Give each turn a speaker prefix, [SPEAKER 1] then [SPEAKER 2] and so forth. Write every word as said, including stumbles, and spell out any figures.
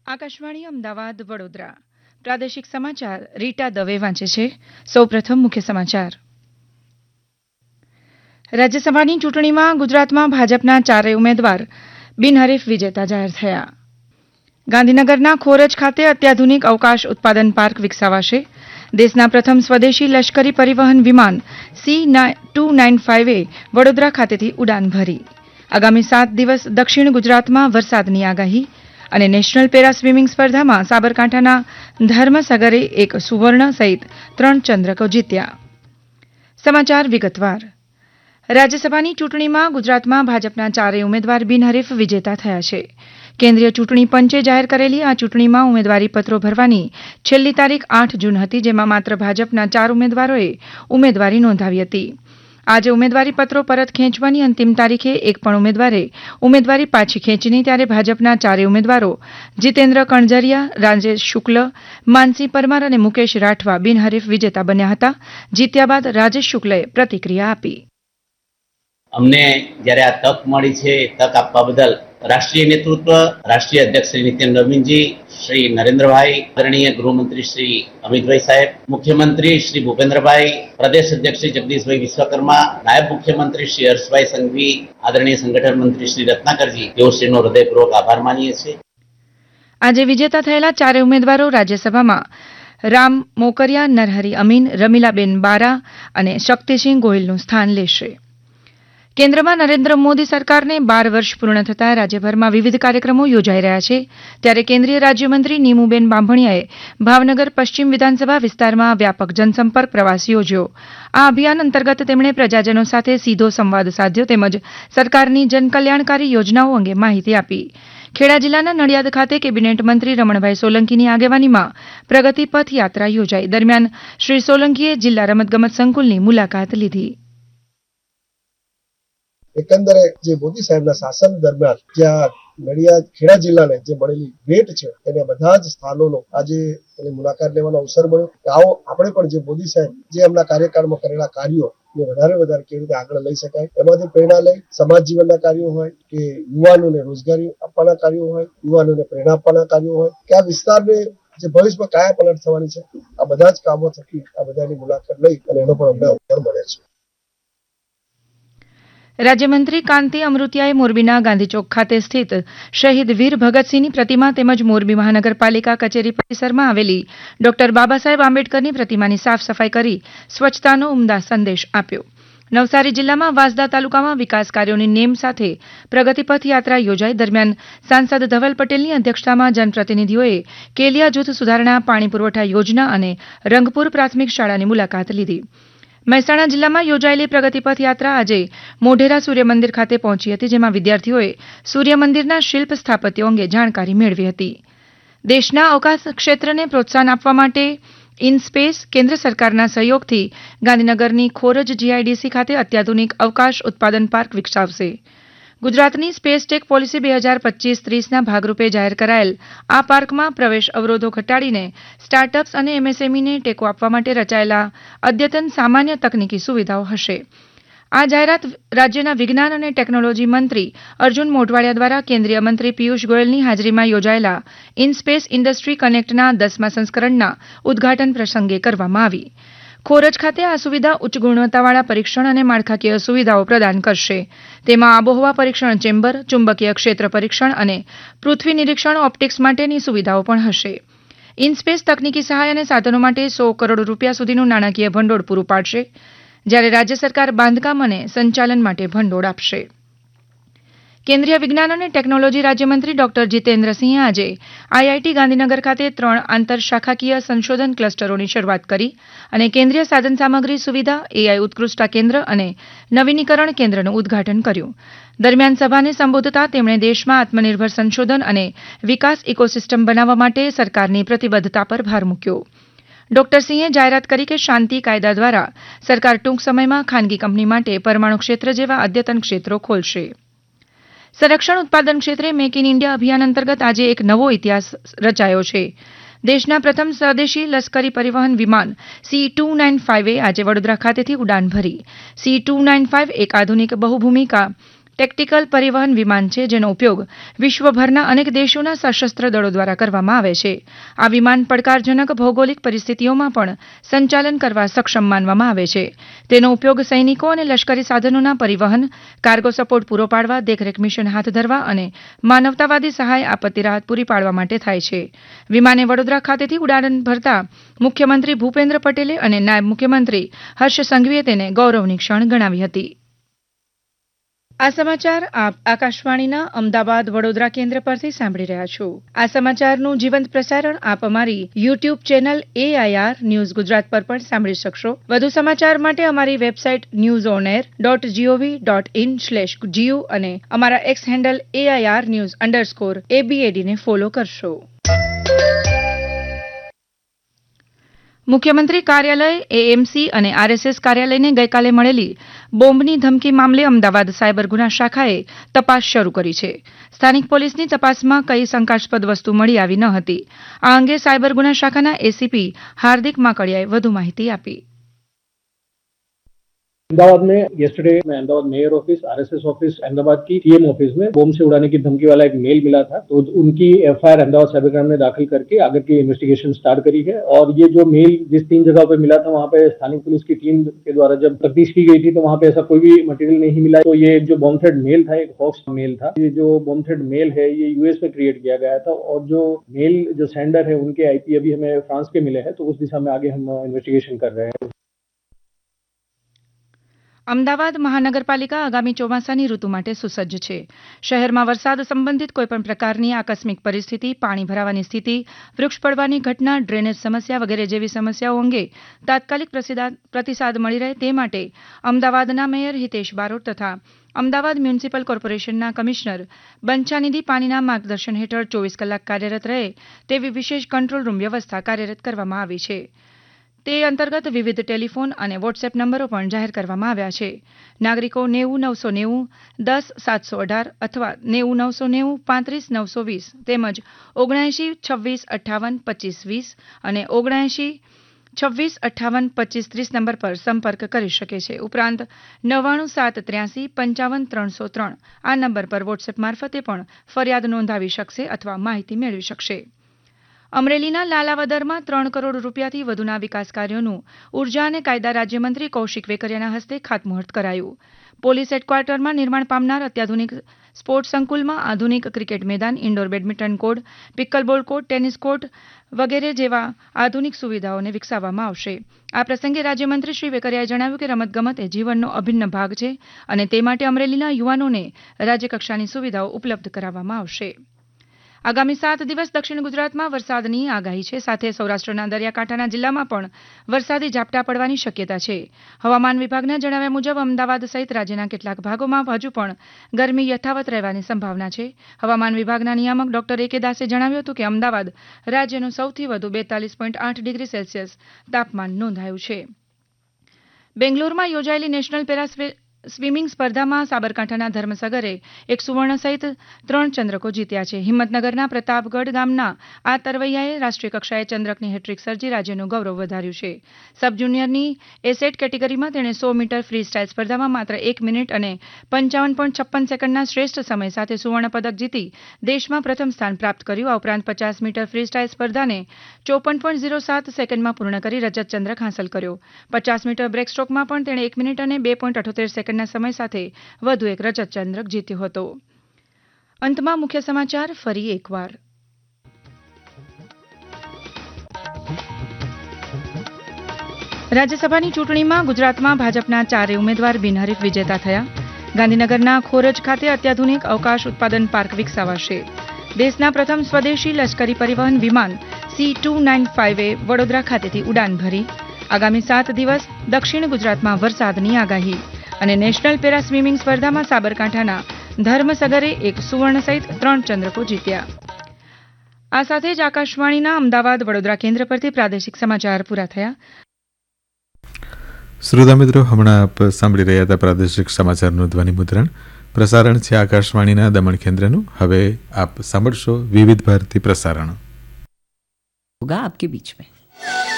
[SPEAKER 1] આકાશવાણી અમદાવાદ વડોદરા પ્રાદેશિક સમાચાર રીટા દવે વાંચે છે. સૌપ્રથમ મુખ્ય સમાચાર. રાજ્યસભાની ચૂંટણીમાં ગુજરાતમાં ભાજપના ચારેય ઉમેદવાર બિનહરીફ વિજેતા જાહેર થયા. ગાંધીનગરના ખોરજ ખાતે અત્યાધુનિક અવકાશ ઉત્પાદન પાર્ક વિકસાવાશે. દેશના પ્રથમ સ્વદેશી લશ્કરી પરિવહન વિમાન સી ટુ નાઇન ફાઇવ એ વડોદરા ખાતેથી ઉડાન ભરી. આગામી સાત દિવસ દક્ષિણ ગુજરાતમાં વરસાદની આગાહી. અને નેશનલ પેરા સ્વિમિંગ સ્પર્ધામાં સાબરકાંઠાના ધર્મસગરે એક સુવર્ણ સહિત ત્રણ ચંદ્રકો જીત્યા. સમાચાર વિગતવાર. રાજ્યસભાની ચૂંટણીમાં ગુજરાતમાં ભાજપના ચારેય ઉમેદવાર બિનહરીફ વિજેતા થયા છે. કેન્દ્રીય ચૂંટણી પંચે જાહેર કરેલી આ ચૂંટણીમાં ઉમેદવારી પત્રો ભરવાની છેલ્લી તારીખ આઠ જૂન હતી, જેમાં માત્ર ભાજપના ચાર ઉમેદવારોએ ઉમેદવારી નોંધાવી હતી. આજે ઉમેદવારી પત્રો પરત ખેંચવાની અંતિમ તારીખે એક પણ ઉમેદવારે ઉમેદવારી પાછી ખેંચી નહીં, ત્યારે ભાજપના ચારેય ઉમેદવારો જીતેન્દ્ર કણઝરિયા, રાજેશ શુક્લ, માનસી પરમાર અને મુકેશ રાઠવા બિનહરીફ વિજેતા બન્યા હતા. જીત્યા બાદ રાજેશ શુક્લએ પ્રતિક્રિયા આપી.
[SPEAKER 2] અમને જ્યારે આ તક મળી છે, તક આપવા બદલ રાષ્ટ્રીય નેતૃત્વ, રાષ્ટ્રીય અધ્યક્ષ શ્રી નીતિન નવીનજી, શ્રી નરેન્દ્રભાઈ, આદરણીય ગૃહમંત્રી શ્રી અમિતભાઈ સાહેબ, મુખ્યમંત્રી શ્રી ભૂપેન્દ્રભાઈ, પ્રદેશ અધ્યક્ષ શ્રી જગદીશભાઈ વિશ્વકર્મા, નાયબ મુખ્યમંત્રી શ્રી હર્ષભાઈ સંઘવી, આદરણીય સંગઠન મંત્રી શ્રી રત્નાકરજી, તેઓ શ્રીનો હૃદયપૂર્વક આભાર માનીએ છીએ.
[SPEAKER 1] આજે વિજેતા થયેલા ચારેય ઉમેદવારો રાજ્યસભામાં રામ મોકરિયા, નરહરી અમીન, રમીલાબેન બારા અને શક્તિસિંહ ગોહિલનું સ્થાન લેશે. કેન્દ્રમાં નરેન્દ્ર મોદી સરકારને બાર વર્ષ પૂર્ણ થતાં રાજ્યભરમાં વિવિધ કાર્યક્રમો યોજાઈ રહ્યા છે. ત્યારે કેન્દ્રીય રાજ્યમંત્રી નીમુબેન બાંભણિયાએ ભાવનગર પશ્ચિમ વિધાનસભા વિસ્તારમાં વ્યાપક જનસંપર્ક પ્રવાસ યોજ્યો. આ અભિયાન અંતર્ગત તેમણે પ્રજાજનો સાથે સીધો સંવાદ સાધ્યો તેમજ સરકારની જનકલ્યાણકારી યોજનાઓ અંગે માહિતી આપી. ખેડા જિલ્લાના નડિયાદ ખાતે કેબિનેટ મંત્રી રમણભાઈ સોલંકીની આગેવાનીમાં પ્રગતિ પથ યાત્રા યોજાઈ. દરમિયાન શ્રી સોલંકીએ જિલ્લા રમતગમત સંકુલની મુલાકાત લીધી.
[SPEAKER 3] એકંદરે જે મોદી સાહેબના શાસન દરમિયાન જ્યાં નડિયાદ ખેડા જિલ્લાને જે મળેલી ભેટ છે, એને બધા જ સ્થાનોનો આજે એની મુલાકાત લેવાનો અવસર મળ્યો. આવો આપણે પણ જે મોદી સાહેબ જે એમના કાર્યકાળમાં કરેલા કાર્યો ને વધારે વધારે કેવી રીતે આગળ લઈ શકાય, એમાંથી પ્રેરણા લઈ સમાજ જીવનના કાર્યો હોય કે યુવાનોને રોજગારી આપવાના કાર્યો હોય, યુવાનોને પ્રેરણા આપવાના કાર્યો હોય કે આ વિસ્તારને જે ભવિષ્યમાં કાયા પલટ થવાની છે, આ બધા જ કામો થકી આ બધાની મુલાકાત લઈ અને એનો પણ અમને અવસર મળે છે.
[SPEAKER 1] રાજ્યમંત્રી કાંતિ અમૃતિયાએ મોરબીના ગાંધીચોક ખાતે સ્થિત શહીદ વીર ભગતસિંહની પ્રતિમા તેમજ મોરબી મહાનગરપાલિકા કચેરી પરિસરમાં આવેલી ડોક્ટર બાબા સાહેબ આંબેડકરની પ્રતિમાની સાફ સફાઈ કરી સ્વચ્છતાનો ઉમદા સંદેશ આપ્યો. નવસારી જિલ્લામાં વાંસદા તાલુકામાં વિકાસ કાર્યોની નેમ સાથે પ્રગતિપથ યાત્રા યોજાઈ. દરમિયાન સાંસદ ધવલ પટેલની અધ્યક્ષતામાં જનપ્રતિનિધિઓએ કેલિયા જૂથ સુધારણા, પાણી પુરવઠા યોજના અને રંગપુર પ્રાથમિક શાળાની મુલાકાત લીધી. મહેસાણા જિલ્લામાં યોજાયેલી પ્રગતિપથ યાત્રા આજે મોઢેરા સૂર્યમંદિર ખાતે પહોંચી હતી, જેમાં વિદ્યાર્થીઓએ સૂર્યમંદિરના શિલ્પ સ્થાપત્યો અંગે જાણકારી મેળવી હતી. દેશના અવકાશ ક્ષેત્રને પ્રોત્સાહન આપવા માટે ઇનસ્પેસ કેન્દ્ર સરકારના સહયોગથી ગાંધીનગરની ખોરજ જીઆઈડીસી ખાતે અત્યાધુનિક અવકાશ ઉત્પાદન પાર્ક વિકસાવશે. ગુજરાતની સ્પેસ ટેક પોલિસી બે હજાર પચીસ ત્રીસના ભાગરૂપે જાહેર કરાયેલ આ પાર્કમાં પ્રવેશ અવરોધો ઘટાડીને સ્ટાર્ટઅપ્સ અને એમએસએમઈને ટેકો આપવા માટે રચાયેલા અદ્યતન સામાન્ય તકનીકી સુવિધાઓ હશે. આ જાહેરાત રાજ્યના વિજ્ઞાન અને ટેકનોલોજી મંત્રી અર્જુન મોઢવાડિયા દ્વારા કેન્દ્રીય મંત્રી પિયુષ ગોયલની હાજરીમાં યોજાયેલા ઇનસ્પેસ ઇન્ડસ્ટ્રી કનેક્ટના દસમા સંસ્કરણના ઉદઘાટન પ્રસંગે કરવામાં આવી. ખોરજ ખાતે આ સુવિધા ઉચ્ચ ગુણવત્તાવાળા પરીક્ષણ અને માળખાકીય સુવિધાઓ પ્રદાન કરશે. તેમાં આબોહવા પરીક્ષણ ચેમ્બર, ચુંબકીય ક્ષેત્ર પરીક્ષણ અને પૃથ્વી નિરીક્ષણ ઓપ્ટિક્સ માટેની સુવિધાઓ પણ હશે. ઇનસ્પેસ તકનીકી સહાય અને સાધનો માટે સો કરોડ રૂપિયા સુધીનું નાણાકીય ભંડોળ પૂરું પાડશે, જ્યારે રાજ્ય સરકાર બાંધકામ અને સંચાલન માટે ભંડોળ આપશે. કેન્દ્રીય વિજ્ઞાન અને ટેકનોલોજી રાજ્યમંત્રી ડોક્ટર જીતેન્દ્રસિંહે આજે આઈઆઈટી ગાંધીનગર ખાતે ત્રણ આંતરશાખાકીય સંશોધન ક્લસ્ટરોની શરૂઆત કરી અને કેન્દ્રીય સાધન સામગ્રી સુવિધા, એઆઈ ઉત્કૃષ્ટતા કેન્દ્ર અને નવીનીકરણ કેન્દ્રનું ઉદઘાટન કર્યું. દરમિયાન સભાને સંબોધતા તેમણે દેશમાં આત્મનિર્ભર સંશોધન અને વિકાસ ઇકોસિસ્ટમ બનાવવા માટે સરકારની પ્રતિબદ્ધતા પર ભાર મૂક્યો. ડોક્ટર સિંહે જાહેરાત કરી કે શાંતિ કાયદા દ્વારા સરકાર ટૂંક સમયમાં ખાનગી કંપની માટે પરમાણુ ક્ષેત્ર જેવા અદ્યતન ક્ષેત્રો ખોલશે. સંરક્ષણ ઉત્પાદન ક્ષેત્રે મેક ઇન ઇન્ડિયા અભિયાન અંતર્ગત આજે એક નવો ઇતિહાસ રચાયો છે. દેશના પ્રથમ સ્વદેશી લશ્કરી પરિવહન વિમાન સી ટુ નાઇન ફાઇવ એ આજે વડોદરા ખાતેથી ઉડાન ભરી. સી ટુ નાઇન ફાઇવ એક આધુનિક બહુભૂમિકા ટેક્ટિકલ પરિવહન વિમાન છે, જેનો ઉપયોગ વિશ્વભરના અનેક દેશોના સશસ્ત્ર દળો દ્વારા કરવામાં આવે છે. આ વિમાન પડકારજનક ભૌગોલિક પરિસ્થિતિઓમાં પણ સંચાલન કરવા સક્ષમ માનવામાં આવે છે. તેનો ઉપયોગ સૈનિકો અને લશ્કરી સાધનોના પરિવહન, કાર્ગો સપોર્ટ પૂરો પાડવા, દેખરેખ મિશન હાથ ધરવા અને માનવતાવાદી સહાય, આપત્તિ રાહત પૂરી પાડવા માટે થાય છે. વિમાને વડોદરા ખાતેથી ઉડાન ભરતા મુખ્યમંત્રી ભૂપેન્દ્ર પટેલે અને નાયબ મુખ્યમંત્રી હર્ષ સંઘવીએ તેને ગૌરવની ક્ષણ ગણાવી હતી. આ સમાચાર આપ આકાશવાણીના અમદાવાદ વડોદરા કેન્દ્ર પરથી સાંભળી રહ્યા છો. આ સમાચારનું જીવંત પ્રસારણ આપ અમારી YouTube channel AIR news Gujarat પર પણ સાંભળી શકશો. વધુ સમાચાર માટે અમારી website news on air dot GOV dot in slash GU અને અમારા x handle AIR news underscore એબીએડીને follow કરશો. મુખ્યમંત્રી કાર્યાલય, એએમસી અને આરએસએસ કાર્યાલયને ગઈકાલે મળેલી બોમ્બની ધમકી મામલે અમદાવાદ સાયબર ગુના શાખાએ તપાસ શરૂ કરી છે. સ્થાનિક પોલીસની તપાસમાં કઈ શંકાસ્પદ વસ્તુ મળી આવી ન હતી. આ અંગે સાયબર ગુના શાખાના એસીપી हार्दिक माकड़ियाए વધુ માહિતી આપી.
[SPEAKER 4] अहमदाबाद में yesterday में Ahmedabad mayor office, RSS office, Ahmedabad की सीएम ऑफिस में बम से उड़ाने की धमकी वाला एक मेल मिला था, तो उनकी एफआईआर अहमदाबाद साइबर क्राइम में दाखिल करके आगे की इन्वेस्टिगेशन स्टार्ट करी है. और ये जो मेल जिस तीन जगह पे मिला था, वहाँ पे स्थानीय पुलिस की टीम के द्वारा जब तफ्तीश की गई थी तो वहाँ पे ऐसा कोई भी मटेरियल नहीं मिला. तो ये जो बॉम्ब थ्रेट मेल था, एक हॉक्स मेल था. ये जो बॉम्ब थ्रेट मेल है ये यूएस में क्रिएट किया गया था और जो मेल जो सेंडर है उनके आईपी अभी हमें फ्रांस के मिले हैं, तो उस दिशा में आगे हम इन्वेस्टिगेशन कर रहे हैं.
[SPEAKER 1] અમદાવાદ મહાનગરપાલિકા આગામી ચોમાસાની ઋતુ માટે સુસજ્જ છે. શહેરમાં વરસાદ સંબંધિત કોઈપણ પ્રકારની આકસ્મિક પરિસ્થિતિ, પાણી ભરાવાની સ્થિતિ, વૃક્ષ પડવાની ઘટના, ડ્રેનેજ સમસ્યા વગેરે જેવી સમસ્યાઓ અંગે તાત્કાલિક પ્રતિસાદ મળી રહે તે માટે અમદાવાદના મેયર હિતેશ બારોટ તથા અમદાવાદ મ્યુનિસિપલ કોર્પોરેશનના કમિશનર બંછાનિધિ પાનીના માર્ગદર્શન હેઠળ ચોવીસ કલાક કાર્યરત રહે તેવી વિશેષ કંટ્રોલ રૂમ વ્યવસ્થા કાર્યરત કરવામાં આવી છે. તે અંતર્ગત વિવિધ ટેલિફોન અને વોટ્સએપ નંબરો પણ જાહેર કરવામાં આવ્યા છે. નાગરિકો નેવું નવસો નેવું દસ સાતસો અઢાર અથવા નેવું નવસો નેવું પાંત્રીસ નવસો વીસ તેમજ ઓગણએંશી છવ્વીસ અઠ્ઠાવન પચીસ વીસ અને ઓગણએંશી છવ્વીસ અઠ્ઠાવન પચીસ ત્રીસ નંબર પર સંપર્ક કરી શકે છે. ઉપરાંત નવ્વાણું સાત ત્ર્યાસી પંચાવન ત્રણસો ત્રણ આ નંબર પર વોટ્સએપ મારફતે પણ ફરિયાદ નોંધાવી શકશે અથવા માહિતી મેળવી શકશે. અમરેલીના લાલાવદરમાં ત્રણ કરોડ રૂપિયાથી વધુના વિકાસ કાર્યોનું ઉર્જા અને કાયદા રાજ્યમંત્રી કૌશિક વેકરિયાના હસ્તે ખાતમુહૂર્ત કરાયું. પોલીસ હેડક્વાર્ટરમાં નિર્માણ પામનાર અત્યાધુનિક સ્પોર્ટ્સ સંકુલમાં આધુનિક ક્રિકેટ મેદાન, indoor badminton court, પિકલબોલ court, tennis court વગેરે જેવા આધુનિક સુવિધાઓને વિકસાવવામાં આવશે. આ પ્રસંગે રાજ્યમંત્રી શ્રી વેકરિયાએ જણાવ્યું કે રમતગમત એ જીવનનો અભિન્ન ભાગ છે અને તે માટે અમરેલીના યુવાનોને રાજ્યકક્ષાની સુવિધાઓ ઉપલબ્ધ કરાવવામાં આવશે. આગામી સાત દિવસ દક્ષિણ ગુજરાતમાં વરસાદની આગાહી છે. સાથે સૌરાષ્ટ્રના દરિયાકાંઠાના જિલ્લામાં પણ વરસાદી ઝાપટા પડવાની શક્યતા છે. હવામાન વિભાગના જણાવ્યા મુજબ અમદાવાદ સહિત રાજ્યના કેટલાક ભાગોમાં હજુ પણ ગરમી યથાવત રહેવાની સંભાવના છે. હવામાન વિભાગના નિયામક ડોક્ટર એ કે દાસે જણાવ્યું હતું કે અમદાવાદ રાજ્યનું સૌથી વધુ બેતાલીસ પોઈન્ટ આઠ ડિગ્રી સેલ્સિયસ તાપમાન નોંધાયું છે. બેંગ્લોરમાં યોજાયેલી નેશનલ પેરા સ્વિમિંગ સ્પર્ધામાં સાબરકાંઠાના ધર્મસગરે એક સુવર્ણ સહિત ત્રણ ચંદ્રકો જીત્યા છે. હિંમતનગરના પ્રતાપગઢ ગામના આ તરવૈયાએ રાષ્ટ્રીય કક્ષાએ ચંદ્રકની હેટ્રિક સર્જી રાજ્યનું ગૌરવ વધાર્યું છે. સબ જુનિયરની એસેટ કેટેગરીમાં તેણે સો મીટર ફ્રી સ્ટાઇલ સ્પર્ધામાં માત્ર એક મિનિટ અને પંચાવન પોઈન્ટ છપ્પન સેકન્ડના શ્રેષ્ઠ સમય સાથે સુવર્ણ પદક જીતી દેશમાં પ્રથમ સ્થાન પ્રાપ્ત કર્યું. આ ઉપરાંત પચાસ મીટર ફ્રી સ્ટાઇલ સ્પર્ધાને ચોપન પોઈન્ટ ઝીરો સાત સેકન્ડમાં પૂર્ણ કરી રજત ચંદ્રક હાંસલ કર્યો. પચાસ મીટર બ્રેક સ્ટ્રોકમાં પણ તેણે એક મિનિટ અને બે પોઈન્ટ અઠ્યોતેર સેકન્ડ ના સમય સાથે વધુ એક રજત ચંદ્રક જીત્યો હતો. અંતમાં મુખ્ય સમાચાર ફરી એકવાર. રાજ્યસભાની ચૂંટણીમાં ગુજરાતમાં ભાજપના ચારે ઉમેદવાર બિનહરીફ વિજેતા થયા. ગાંધીનગરના ખોરજ ખાતે અત્યાધુનિક અવકાશ ઉત્પાદન પાર્ક વિકસાવાશે. દેશના પ્રથમ સ્વદેશી લશ્કરી પરિવહન વિમાન સી ટુ નાઇન ફાઇવ એ વડોદરા ખાતેથી ઉડાન ભરી. આગામી સાત દિવસ દક્ષિણ ગુજરાતમાં વરસાદની આગાહી. અને નેશનલ પેરા સ્વિમિંગ સ્પર્ધામાં સાબરકાંઠાના ધર્મસગરે એક સુવર્ણ સહિત ત્રણ ચંદ્રકો જીત્યા. આ સાથે જ આકાશવાણીના અમદાવાદ વડોદરા કેન્દ્ર પરથી પ્રાદેશિક સમાચાર પૂરા થયા.
[SPEAKER 5] શ્રોતા મિત્રો, હમણાં આપ સાંભળી રહ્યા હતા પ્રાદેશિક સમાચારનું ધ્વનિ મુદ્રણ. પ્રસારણ છે આકાશવાણીના દમણ કેન્દ્રનું. હવે આપ સાંભળશો વિવિધ ભારતી પ્રસારણ.
[SPEAKER 6] होगा आपके बीच में.